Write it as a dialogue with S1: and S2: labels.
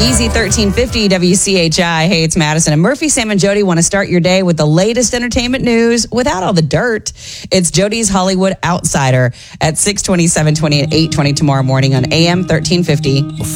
S1: Easy 1350 WCHI. Hey, it's Madison. And Murphy, Sam, and Jody want to start your day with the latest entertainment news without all the dirt. It's Jody's Hollywood Outsider at 6:20, 7:20, and 8:20 tomorrow morning on AM 1350.